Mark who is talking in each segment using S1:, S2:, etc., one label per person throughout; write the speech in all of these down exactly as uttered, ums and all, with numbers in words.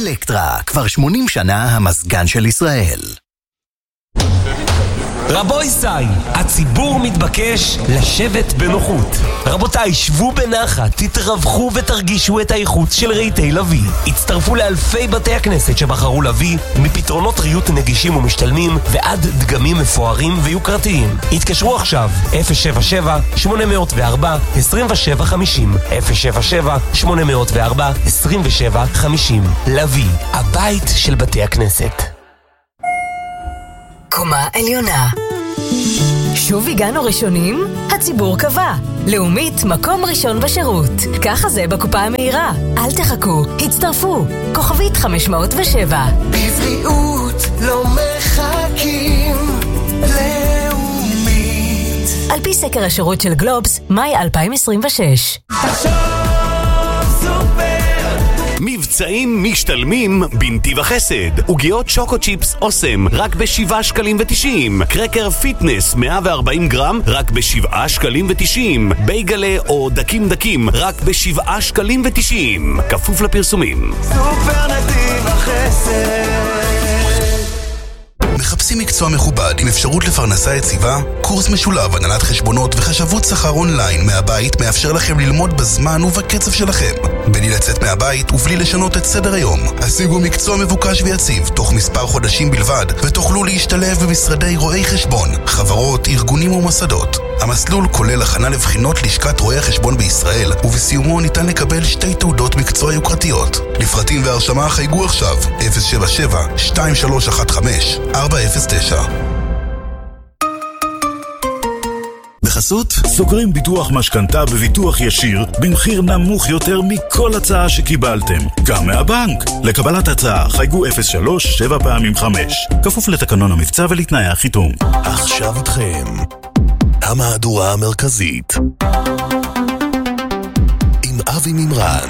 S1: אלקטרה, כבר שמונים שנה המזגן של ישראל.
S2: רבוי סי, הציבור מתבקש לשבת בנוחות. רבותיי, שבו בנחת, תתרווחו ותרגישו את האיכות של רהיטי לוי. הצטרפו לאלפי בתי הכנסת שבחרו לוי, מפתרונות ריהוט נגישים ומשתלמים ועד דגמים מפוארים ויוקרתיים. התקשרו עכשיו, אפס שבע שבע שמונה אפס ארבע עשרים ושבע חמישים, אפס שבע שבע שמונה אפס ארבע עשרים ושבע חמישים. לוי, הבית של בתי הכנסת.
S3: קומה עליונה. שוב הגענו ראשונים? הציבור קבע. לאומית מקום ראשון בשירות. ככה זה בקופה המהירה. אל תחכו, הצטרפו. כוכבית חמש מאות ושבע.
S4: בבריאות לא מחכים. לאומית.
S3: על פי סקר השירות של גלובס, מאי אלפיים עשרים ושש.
S4: תחשוב סופר.
S5: מבצעים משתלמים בנתיב החסד. עוגיות שוקו צ'יפס אוסם רק בשבעה שקלים ותשעים. קרקר פיטנס מאה וארבעים גרם רק בשבעה שקלים ותשעים. בייגלה או דקים דקים רק בשבעה שקלים ותשעים. כפוף לפרסומים.
S4: סופר נתיב החסד.
S6: מחפשים מקצוע מכובד עם אפשרות לפרנסה יציבה? קורס משולב הנהלת חשבונות וחשבות שכר אונליין מהבית מאפשר לכם ללמוד בזמן ובקצב שלכם, בלי לצאת מהבית ובלי לשנות את סדר היום. השיגו מקצוע מבוקש ויציב תוך מספר חודשים בלבד ותוכלו להשתלב במשרדי רואי חשבון, חברות, ארגונים ומוסדות. המסלול כולל הכנה לבחינות לשכת רואי החשבון בישראל, ובסיומו ניתן לקבל שתי תעודות מקצוע יוקרתיות. לפרטים והרשמה חייגו עכשיו אפס שבע שבע שתיים שלוש אחת חמש ארבע אפס תשע.
S7: בחסות סוגרים ביטוח משכנתה בביטוח ישיר במחיר נמוך יותר מכל הצעה שקיבלתם, גם מהבנק. לקבלת הצעה חייגו אפס שלוש שבע פעמים חמש, כפוף לתקנון המבצע ולתנאי החיתום.
S8: עכשיו איתכם המהדורה המרכזית עם אבי מימרן.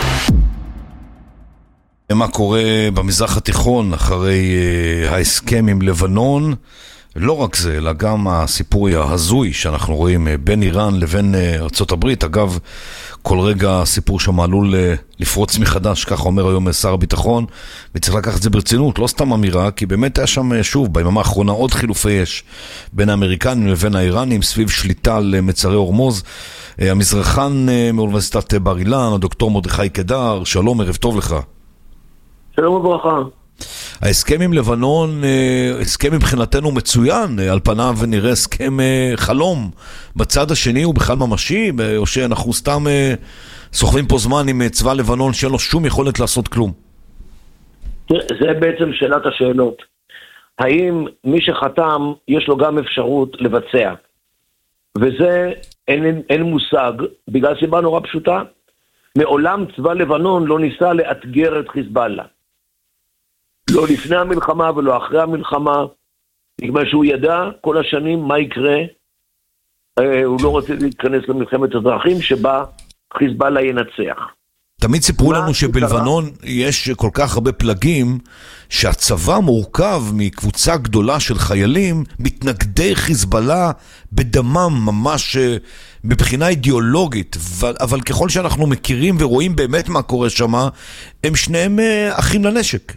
S9: מה קורה במזרח התיכון אחרי uh, ההסכם עם לבנון? לא רק זה, אלא גם הסיפור ההזוי שאנחנו רואים uh, בין איראן לבין uh, ארצות הברית. אגב, כל רגע הסיפור שם עלול uh, לפרוץ מחדש, כך אומר היום שר הביטחון, וצריך לקחת את זה ברצינות, לא סתם אמירה, כי באמת היה שם uh, שוב, ביממה האחרונה עוד חילופי אש בין האמריקנים לבין האיראנים, סביב שליטה על uh, מצרי הורמוז. Uh, המזרחן uh, מאוניברסיטת בר אילן, הדוקטור מרדכי קדר, שלום, ערב טוב לך.
S10: שלום וברכה.
S9: ההסכם עם לבנון, הסכם מבחינתנו מצוין, על פניו נראה הסכם חלום. בצד השני הוא בכלל ממשי, או שאנחנו סתם סוחבים פה זמן עם צבא לבנון שאין לו שום יכולת לעשות כלום?
S10: זה בעצם שאלת השאלות. האם מי שחתם יש לו גם אפשרות לבצע? וזה אין, אין מושג, בגלל סיבה נורא פשוטה. מעולם צבא לבנון לא ניסה לאתגר את חיזבאללה. לא לפני המלחמה ולא אחרי המלחמה, מכיוון שהוא ידע כל השנים מה יקרה, הוא לא רוצה להיכנס למלחמת אזרחים שבה חיזבאללה ינצח.
S9: תמיד סיפרו לנו שבלבנון יש כל כך הרבה פלגים, שהצבא מורכב מקבוצה גדולה של חיילים, מתנגדי חיזבאללה בדמם ממש מבחינה אידיאולוגית, אבל ככל שאנחנו מכירים ורואים באמת מה קורה שם, הם שניהם אחים לנשק.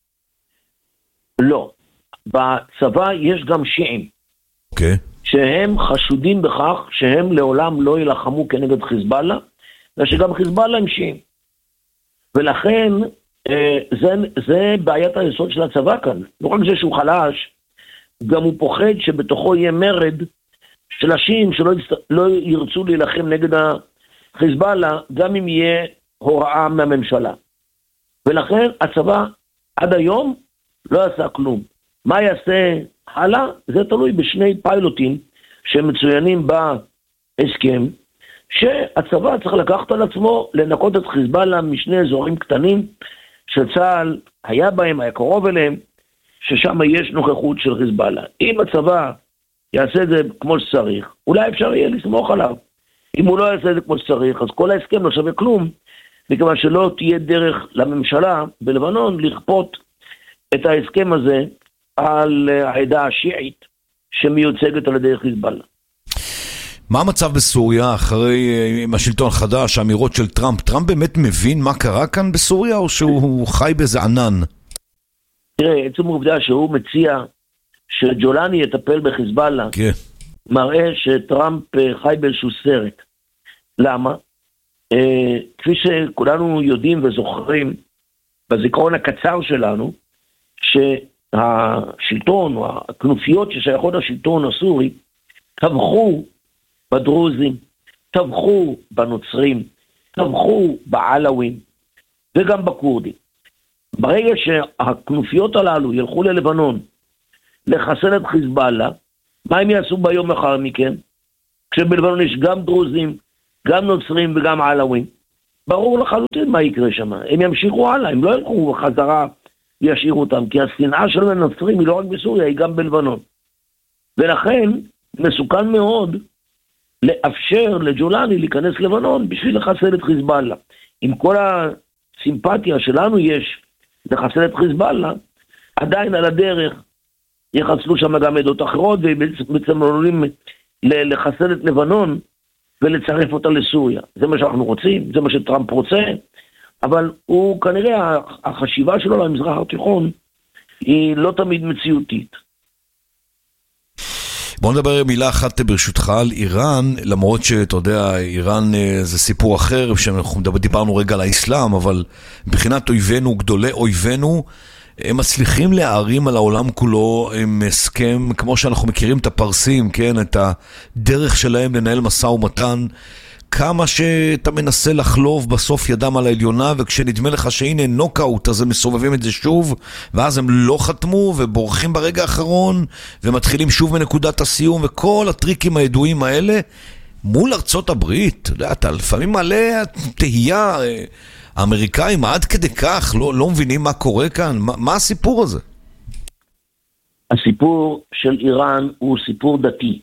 S10: לא. בצבא יש גם שיעים.
S9: אוקיי.
S10: שהם חשודים בכך שהם לעולם לא ילחמו כנגד חיזבאללה, ושגם חיזבאללה הם שיעים. ולכן זה, זה בעיית היסוד של הצבא כאן. לא רק זה שהוא חלש, גם הוא פוחד שבתוכו יהיה מרד של השיעים שלא יצט... לא ירצו להילחם נגד החיזבאללה, גם אם יהיה הוראה מהממשלה. ולכן הצבא עד היום לא עשה כלום. מה יעשה הלאה? זה תלוי בשני פיילוטים שמצוינים בהסכם, שהצבא צריך לקחת על עצמו לנקות את חיזבאללה משני אזורים קטנים שצה"ל היה בהם, היה קרוב אליהם, ששם יש נוכחות של חיזבאללה. אם הצבא יעשה את זה כמו שצריך, אולי אפשר יהיה לסמוך עליו. אם הוא לא יעשה את זה כמו שצריך, אז כל ההסכם לא שווה כלום, מכיוון שלא תהיה דרך לממשלה בלבנון לכפות את ההסכם הזה על העדה השיעית שמיוצגת על ידי חיזבאללה.
S9: מה המצב בסוריה אחרי עם השלטון החדש, האמירות של טראמפ? טראמפ באמת מבין מה קרה כאן בסוריה, או שהוא חי באיזה ענן?
S10: תראה, עצם העובדה שהוא מציע שג'ולני יטפל בחיזבאללה,
S9: כן.
S10: מראה שטראמפ חי באיזשהו סרט. למה? אה, כפי שכולנו יודעים וזוכרים, בזיכרון הקצר שלנו, שהשלטון, או הכנופיות ששייכות לשלטון הסורי, טבחו בדרוזים, טבחו בנוצרים, טבחו בעלווים, וגם בקורדים. ברגע שהכנופיות הללו ילכו ללבנון, לחסל את חיזבאללה, מה הם יעשו ביום אחר מכן? כשבלבנון יש גם דרוזים, גם נוצרים וגם עלווים. ברור לחלוטין מה יקרה שם. הם ימשיכו הלאה, הם לא ילכו בחזרה וישאירו אותם, כי השנאה של הנוצרים היא לא רק בסוריה, היא גם בלבנון. ולכן מסוכן מאוד לאפשר לג'ולני להיכנס לבנון בשביל לחסל את חיזבאללה. עם כל הסימפתיה שלנו יש לחסל את חיזבאללה, עדיין על הדרך יחסלו שם גם עדות אחרות, ובעצם עלולים לחסל את לבנון ולצרף אותה לסוריה. זה מה שאנחנו רוצים, זה מה שטראמפ רוצה, אבל הוא כנראה, החשיבה שלו למזרח התיכון היא לא תמיד מציאותית.
S9: בוא נדבר מילה אחת ברשותך על איראן, למרות שאתה יודע, איראן זה סיפור אחר, שאנחנו דיברנו רגע על האסלאם, אבל מבחינת אויבינו, גדולי אויבינו, הם מצליחים להערים על העולם כולו עם הסכם, כמו שאנחנו מכירים את הפרסים, כן? את הדרך שלהם לנהל מסע ומתן, כמה שאתה מנסה לחלוב בסוף ידם על העליונה, וכשנדמה לך שהנה נוקאוט, אז הם מסובבים את זה שוב, ואז הם לא חתמו ובורחים ברגע האחרון, ומתחילים שוב מנקודת הסיום, וכל הטריקים הידועים האלה, מול ארצות הברית, אתה יודע, אתה לפעמים מעלה תהייה, האמריקאים עד כדי כך לא, לא מבינים מה קורה כאן, מה, מה הסיפור הזה?
S10: הסיפור של איראן הוא סיפור דתי.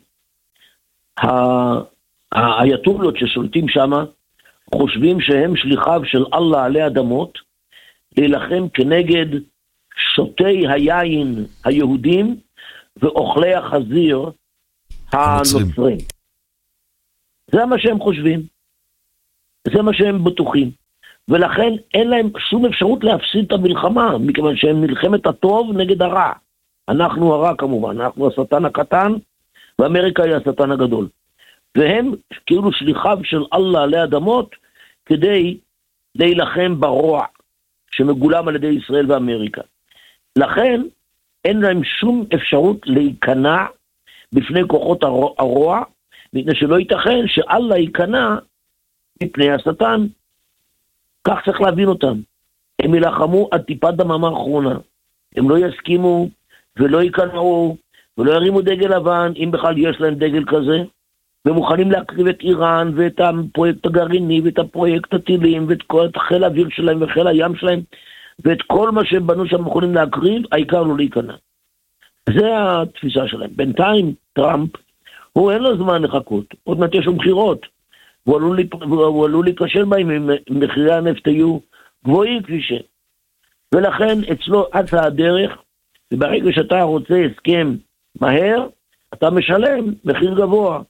S10: האייתולות ששולטים שם חושבים שהם שליחיו של אללה עלי אדמות להילחם כנגד שותי היין היהודים ואוכלי החזיר הנוצרים. זה מה שהם חושבים. זה מה שהם בטוחים. ולכן אין להם שום אפשרות להפסיד את המלחמה, מכיוון שהם מלחמת הטוב נגד הרע. אנחנו הרע כמובן, אנחנו השטן הקטן, ואמריקה היא השטן הגדול. והם כאילו שליחיו של אללה עלי אדמות, כדי להילחם ברוע, שמגולם על ידי ישראל ואמריקה. לכן אין להם שום אפשרות להיכנע בפני כוחות הרוע, מפני שלא ייתכן שאללה ייכנע מפני השטן. כך צריך להבין אותם. הם ילחמו עד טיפת דמם האחרונה. הם לא יסכימו ולא ייכנעו ולא ירימו דגל לבן, אם בכלל יש להם דגל כזה, ומוכנים להקריב את איראן ואת הפרויקט הגרעיני ואת הפרויקט הטילים ואת כל חיל האוויר שלהם וחיל הים שלהם ואת כל מה שהם בנו שם מוכנים להקריב, העיקר לא להיכנע. זה התפיסה שלהם. בינתיים טראמפ, הוא אין לו זמן לחכות, עוד מעט יש לו בחירות, הוא עלול, הוא עלול להיכשל בהם אם מחירי הנפט היו גבוהים כפי ש... ולכן אצלו אצה הדרך, וברגע שאתה רוצה הסכם מהר, אתה משלם מחיר גבוה.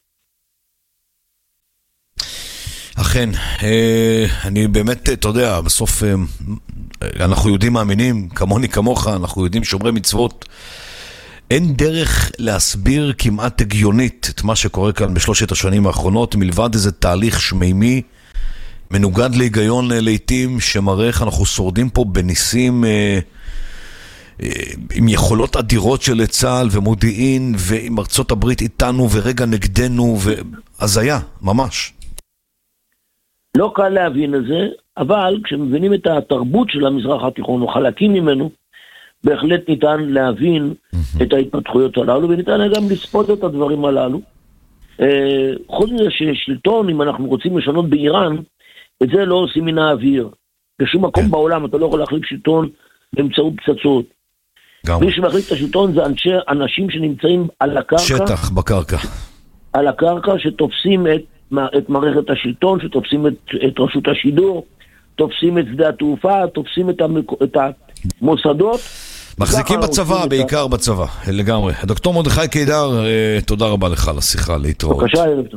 S9: אכן, אני באמת, אתה יודע, בסוף אנחנו יהודים מאמינים, כמוני כמוך, אנחנו יהודים שומרי מצוות, אין דרך להסביר כמעט הגיונית את מה שקורה כאן בשלושת השנים האחרונות, מלבד איזה תהליך שמימי, מנוגד להיגיון לעתים, שמראה איך אנחנו שורדים פה בניסים אה, אה, עם יכולות אדירות של צה"ל ומודיעין, ועם ארצות הברית איתנו ורגע נגדנו, ואז היה, ממש.
S10: לא קל להבין את זה, אבל כשמבינים את התרבות של המזרח התיכון, או חלקים ממנו, בהחלט ניתן להבין mm-hmm. את ההתפתחויות הללו, וניתן גם לספות את הדברים הללו. אה, חוץ מזה ששלטון, אם אנחנו רוצים לשנות באיראן, את זה לא עושים מן האוויר. בשום מקום כן. בעולם אתה לא יכול להחליף שלטון באמצעות פצצות. מי שמחליף את השלטון זה אנשי, אנשים שנמצאים על הקרקע.
S9: שטח בקרקע.
S10: על הקרקע שתופסים את, את מערכת השלטון, שתופסים את, את רשות השידור, תופסים את שדה התעופה, תופסים את, המק... את המוסדות.
S9: מחזיקים בצבא, בעיקר בצבא, לגמרי. דוקטור מרדכי קידר, תודה רבה לך על השיחה, להתראות.
S10: בבקשה, ערב טוב.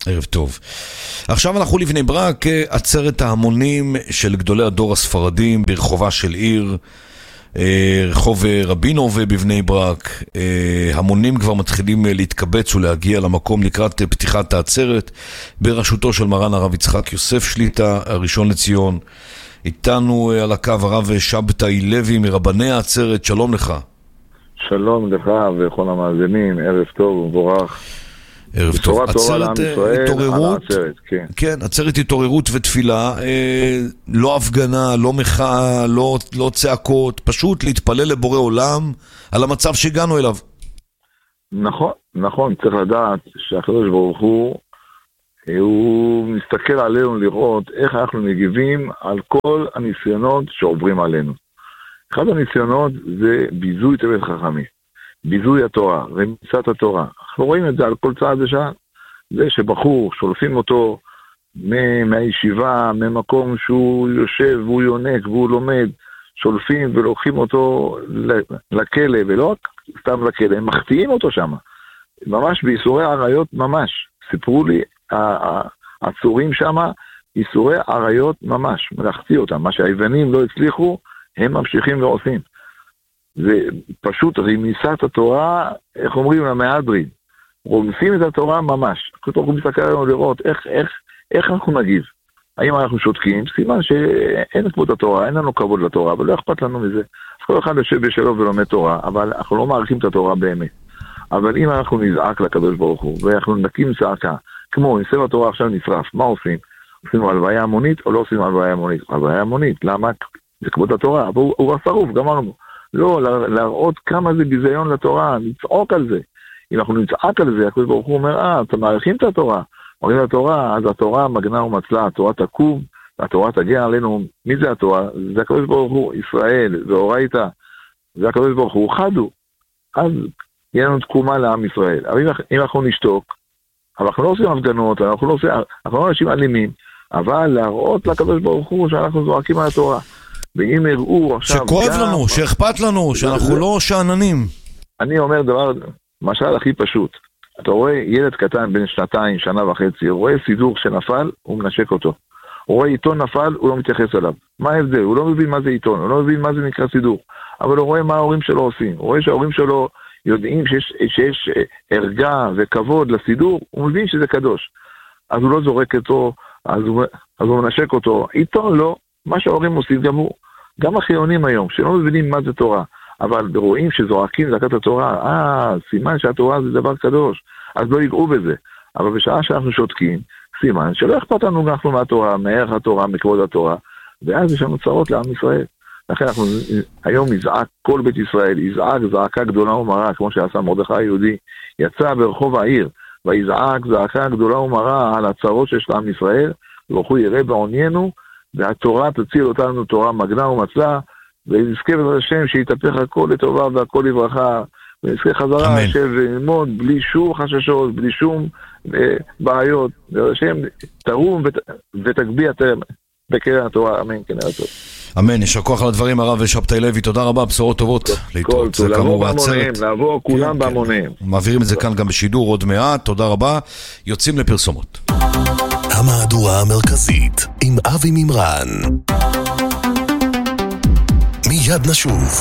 S9: ערב טוב. עכשיו אנחנו לבני ברק, עצרת ההמונים של גדולי הדור הספרדים ברחובה של עיר, רחוב רבינוב בבני ברק. המונים כבר מתחילים להתקבץ ולהגיע למקום לקראת פתיחת העצרת בראשותו של מרן הרב יצחק יוסף שליטה הראשון לציון. איתנו על הקו הרב שבתאי לוי מרבני העצרת, שלום לך.
S11: שלום לך וכל המאזינים, ערב טוב ומבורך.
S9: ערב טוב. עצרת התעוררות,
S11: כן.
S9: כן, עצרת התעוררות ותפילה, אה, לא הפגנה, לא מחאה, לא, לא צעקות, פשוט להתפלל לבורא עולם על המצב שהגענו אליו.
S11: נכון, נכון, צריך לדעת שהקדוש ברוך הוא, הוא מסתכל עלינו לראות איך אנחנו מגיבים על כל הניסיונות שעוברים עלינו. אחד הניסיונות זה ביזוי תלמידי חכמים, ביזוי התורה, רמיסת התורה. אנחנו רואים את זה על כל צעד ושעה. זה שבחור שולפים אותו מהישיבה, ממקום שהוא יושב והוא יונק והוא לומד, שולפים ולוקחים אותו לכלא, ולא רק סתם לכלא, הם מחטיאים אותו שם. ממש ביסורי עריות ממש. סיפרו לי, הצורים שם, איסורי עריות ממש, מלחצי אותם. מה שהיוונים לא הצליחו, הם ממשיכים ועושים. זה פשוט רמיסת התורה, איך אומרים למהדרין, רומסים את התורה ממש. אנחנו מסתכל עלינו לראות איך, איך, איך אנחנו נגיב. האם אנחנו שותקים? סימן שאין כבוד התורה, אין לנו כבוד לתורה, אבל לא אכפת לנו מזה. אז כל אחד יושב בשלו ולומד תורה, אבל אנחנו לא מעריכים את התורה באמת. אבל אם אנחנו נזעק לקדוש ברוך הוא, ואנחנו נקים צעקה, כמו אם ספר התורה עכשיו נשרף, מה עושים? עושים הלוויה המונית או לא עושים הלוויה המונית? הלוויה המונית, למה? זה כבוד התורה, אבל הוא, הוא שרוף, גמרנו. לא, להראות כמה זה ביזיון לתורה, נצעוק על זה. אם אנחנו נצעק על זה, הקדוש ברוך הוא אומר, אה, אתם מעריכים את התורה. אומרים לתורה, אז התורה מגנה ומצלה, התורה תקום, והתורה תגיע עלינו. מי זה התורה? זה הקדוש ברוך הוא, ישראל, ואורייתא, זה הקדוש ברוך הוא, חדו. אז יהיה לנו תקומה לעם ישראל. אבל אם אנחנו נשתוק, אבל אנחנו לא עושים הפגנות, אנחנו לא עושים, אנחנו לא אנשים אלימים, אבל להראות לקדוש ברוך הוא שאנחנו זועקים על התורה. ואם הראו עכשיו...
S9: שכואב לנו, שאכפת לנו, שאנחנו לא שעננים.
S11: אני אומר דבר, משל הכי פשוט. אתה רואה ילד קטן בין שנתיים, שנה וחצי, הוא רואה סידור שנפל, הוא מנשק אותו. הוא רואה עיתון נפל, הוא לא מתייחס אליו. מה ההבדל? הוא לא מבין מה זה עיתון, הוא לא מבין מה זה נקרא סידור. אבל הוא רואה מה ההורים שלו עושים. הוא רואה שההורים שלו יודעים שיש, שיש ערגה וכבוד לסידור, הוא מבין שזה קדוש. אז הוא לא זורק אותו, אז הוא, אז הוא מנשק אותו. עיתון לא, מה שההורים עושים גם הוא. גם החיונים היום, שלא מבינים מה זה תורה, אבל רואים שזועקים זעקת התורה, אה, סימן שהתורה זה דבר קדוש, אז לא ייגעו בזה. אבל בשעה שאנחנו שותקים, סימן שלא אכפת לנו אנחנו מהתורה, מערך התורה, מכבוד התורה, ואז יש לנו צרות לעם ישראל. לכן אנחנו היום נזעק כל בית ישראל, יזעק זעקה גדולה ומרה, כמו שעשה מרדכי היהודי, יצא ברחוב העיר, ויזעק זעקה גדולה ומרה על הצרות שיש לעם ישראל, והוא יראה בעוניינו, והתורה תציל אותנו תורה מגנה ומצלה, ונזכה בעזרת השם שיתהפך הכל לטובה והכל לברכה, ונזכה חזרה לשב וללמוד בלי שום חששות, בלי שום אה, בעיות, בעזרת השם תרום ות, ותגביע בקרן התורה, אמן כן הרצון.
S9: אמן, יישר כוח על הדברים הרב שבתאי לוי, תודה רבה, בשורות טובות.
S11: כל טוב, לעבור בהמונים, לעבור כולם בהמונים.
S9: מעבירים את זה כאן גם בשידור עוד מעט, תודה רבה, יוצאים לפרסומות.
S8: המהדורה המרכזית עם אבי מימרן. מיד נשוב.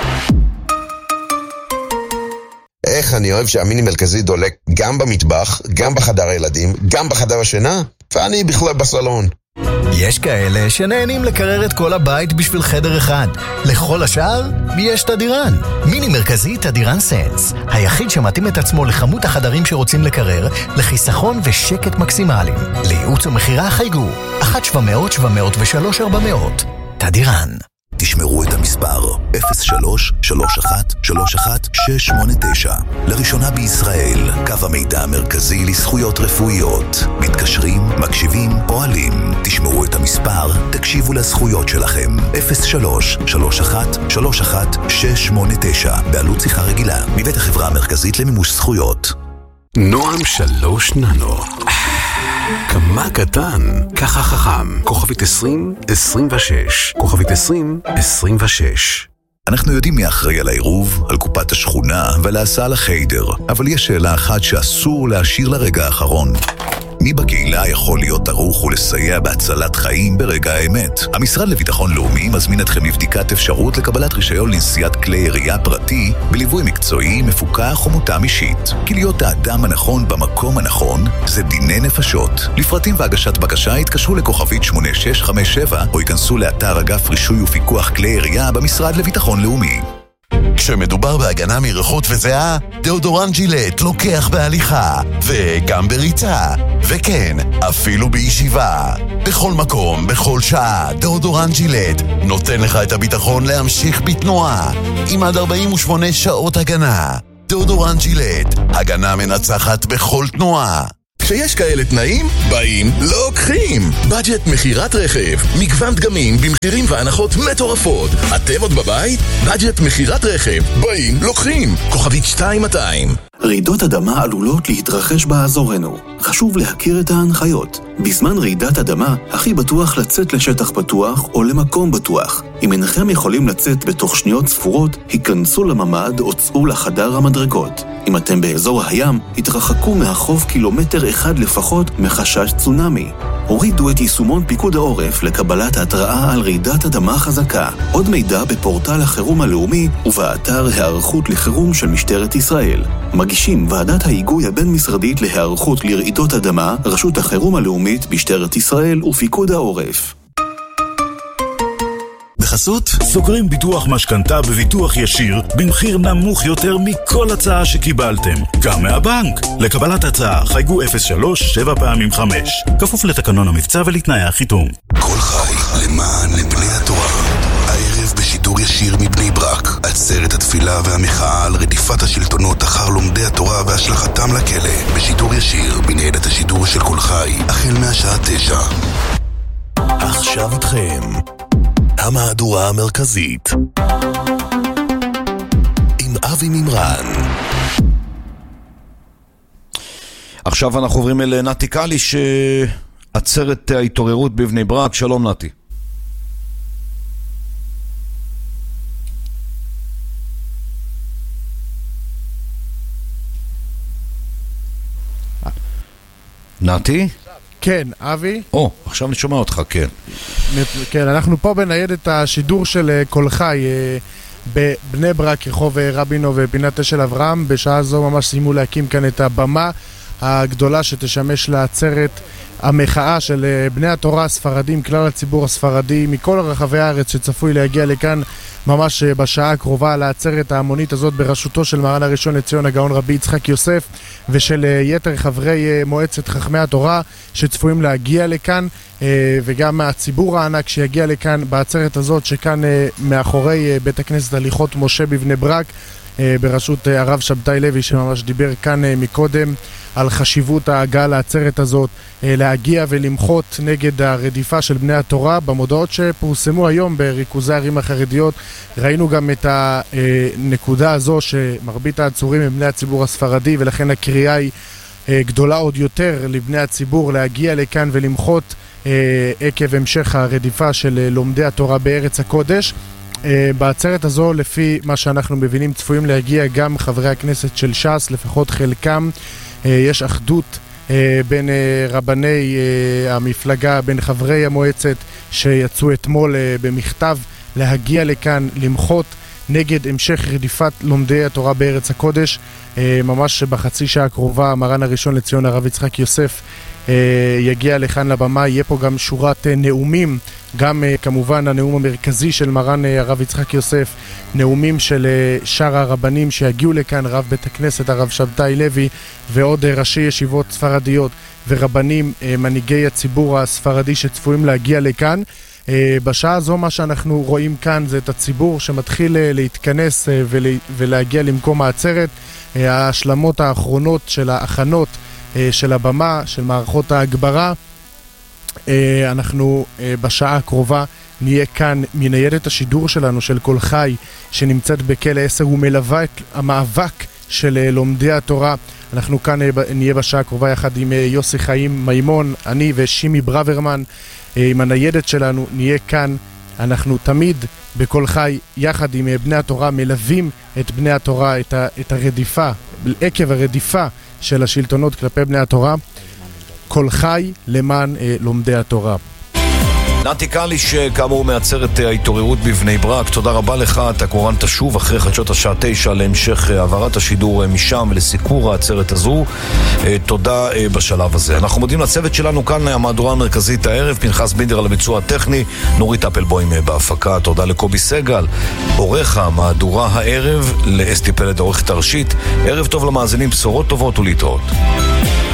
S12: איך אני אוהב שהמיני מרכזי דולק גם במטבח, גם בחדר הילדים, גם בחדר השינה, ואני בכלל בסלון.
S1: יש כאלה שנהנים לקרר את כל הבית בשביל חדר אחד. לכל השאר יש תדירן. מיני מרכזי תדירן סנס, היחיד שמתאים את עצמו לכמות החדרים שרוצים לקרר, לחיסכון ושקט מקסימליים. לייעוץ ומחירה חייגו אחת שבע מאות שבע מאות ושלוש ארבע מאות. תדירן.
S8: תשמרו את המספר אפס שלוש שלוש אחת שלוש אחת שש שמונה תשע. לראשונה בישראל, קו המידע המרכזי לזכויות רפואיות. מתקשרים, מקשיבים, פועלים. תשמרו את המספר, תקשיבו לזכויות שלכם. אפס שלוש שלוש אחת שלוש אחת שש שמונה תשע. בעלות שיחה רגילה, מבית החברה המרכזית למימוש זכויות.
S5: נועם שלוש ננו. כמה קטן, ככה חכם. כוכבית עשרים עשרים ושש. כוכבית עשרים עשרים ושש.
S8: אנחנו יודעים מי אחראי על העירוב, על קופת השכונה ועל ההסעה לחיידר, אבל יש שאלה אחת שאסור להשאיר לרגע האחרון. מי בקהילה יכול להיות ערוך ולסייע בהצלת חיים ברגע האמת? המשרד לביטחון לאומי מזמין אתכם לבדיקת אפשרות לקבלת רישיון לנשיאת כלי ירייה פרטי בליווי מקצועי, מפוקח ומותאם אישית. כי להיות האדם הנכון במקום הנכון זה דיני נפשות. לפרטים והגשת בקשה התקשרו לכוכבית שמונה שש חמש שבע או ייכנסו לאתר אגף רישוי ופיקוח כלי ירייה במשרד לביטחון לאומי.
S13: כשמדובר בהגנה מריחות וזיעה, דאודורנט ג'ילט לוקח בהליכה, וגם בריצה, וכן, אפילו בישיבה. בכל מקום, בכל שעה, דאודורנט ג'ילט נותן לך את הביטחון להמשיך בתנועה, עם עד ארבעים ושמונה שעות הגנה. דאודורנט ג'ילט, הגנה מנצחת בכל תנועה.
S14: כשיש כאלה תנאים, באים, לוקחים. בדג'ט מחירת רכב, מגוון דגמים במחירים והנחות מטורפות. אתם עוד בבית? בדג'ט מחירת רכב, באים, לוקחים. כוכבית שתיים מאתיים.
S15: רעידות אדמה עלולות להתרחש באזורנו. חשוב להכיר את ההנחיות. בזמן רעידת אדמה, הכי בטוח לצאת לשטח פתוח או למקום בטוח. אם אינכם יכולים לצאת בתוך שניות ספורות, היכנסו לממד או צאו לחדר המדרגות. אם אתם באזור הים, התרחקו מהחוף קילומטר אחד לפחות מחשש צונמי. הורידו את יישומון פיקוד העורף לקבלת התראה על רעידת אדמה חזקה. עוד מידע בפורטל החירום הלאומי ובאתר הערכות לחירום של משטרת ישראל. מגישים ועדת ההיגוי הבין-משרדית להיערכות לרעידות אדמה, רשות החירום הלאומית, משטרת ישראל ופיקוד העורף.
S7: בחסות סוגרים ביטוח משכנתה בביטוח ישיר במחיר נמוך יותר מכל הצעה שקיבלתם, גם מהבנק. לקבלת הצעה חייגו אפס שלוש שבע פעמים חמש, כפוף לתקנון המבצע ולתנאי החיתום.
S6: כל חי למען לבני התורה. הערב בשידור ישיר מבני ברק, עצרת התפילה והמחאה על רדיפת השלטונות אחר לומדי התורה והשלכתם לכלא, בשידור ישיר בניידת השידור של כל חי, החל מהשעה תשע.
S13: עכשיו איתכם המהדורה המרכזית עם אבי ממרן.
S9: עכשיו אנחנו עוברים אל נתי קליש, עצרת ההתעוררות בבני ברק. שלום נתי. נתי?
S16: כן, אבי.
S9: או, עכשיו אני שומע אותך, כן.
S16: כן, אנחנו פה בניידת השידור של כל חי בבני ברק, רחוב רבינו ופינת אשל אברהם. בשעה זו ממש סיימו להקים כאן את הבמה הגדולה שתשמש לעצרת המחאה של בני התורה הספרדים, כלל הציבור הספרדי מכל רחבי הארץ שצפוי להגיע לכאן ממש בשעה הקרובה לעצרת ההמונית הזאת בראשותו של מרן הראשון לציון הגאון רבי יצחק יוסף ושל יתר חברי מועצת חכמי התורה שצפויים להגיע לכאן, וגם הציבור הענק שיגיע לכאן בעצרת הזאת שכאן מאחורי בית הכנסת הליכות משה בבני ברק בראשות הרב שבתאי לוי שממש דיבר כאן מקודם על חשיבות ההגעה לעצרת הזאת, להגיע ולמחות נגד הרדיפה של בני התורה. במודעות שפורסמו היום בריכוזי הערים החרדיות ראינו גם את הנקודה הזו שמרבית העצורים הם בני הציבור הספרדי, ולכן הקריאה היא גדולה עוד יותר לבני הציבור להגיע לכאן ולמחות עקב המשך הרדיפה של לומדי התורה בארץ הקודש. בעצרת הזו, לפי מה שאנחנו מבינים, צפויים להגיע גם חברי הכנסת של ש"ס, לפחות חלקם. יש אחדות בין רבני המפלגה, בין חברי המועצת שיצאו אתמול במכתב להגיע לכאן, למחות נגד המשך רדיפת לומדי התורה בארץ הקודש. ממש בחצי שעה הקרובה מרן הראשון לציון הרב יצחק יוסף יגיע לכאן לבמה. יהיה פה גם שורת נאומים, גם כמובן הנאום המרכזי של מרן הרב יצחק יוסף, נאומים של שאר הרבנים שיגיעו לכאן, רב בית הכנסת הרב שבתאי לוי ועוד ראשי ישיבות ספרדיות ורבנים, מנהיגי הציבור הספרדי שצפויים להגיע לכאן. בשעה הזו מה שאנחנו רואים כאן זה את הציבור שמתחיל להתכנס ולהגיע למקום העצרת. ההשלמות האחרונות של ההכנות של הבמה, של מערכות ההגברה. אנחנו בשעה הקרובה נהיה כאן מניידת השידור שלנו של כל חי שנמצאת בכלא עשר ומלווה את המאבק של לומדי התורה. אנחנו כאן נהיה בשעה הקרובה יחד עם יוסי חיים מימון, אני ושימי ברוורמן עם הניידת שלנו נהיה כאן. אנחנו תמיד בכל חי יחד עם בני התורה מלווים את בני התורה, את, ה, את הרדיפה, עקב הרדיפה של השלטונות כלפי בני התורה. כל חי למען אה, לומדי התורה.
S9: נתי קליש, כאמור מעצרת ההתעוררות בבני ברק, תודה רבה לך, אתה כמובן תשוב אחרי חדשות השעה תשע להמשך העברת השידור משם ולסיקור העצרת הזו. תודה בשלב הזה. אנחנו מודים לצוות שלנו כאן, המהדורה המרכזית הערב, פנחס בינדר על הביצוע הטכני, נורית אפלבוים בהפקה, תודה לקובי סגל, עורך המהדורה הערב, לאסתי פלד העורכת הראשית. ערב טוב למאזינים, בשורות טובות ולהתראות.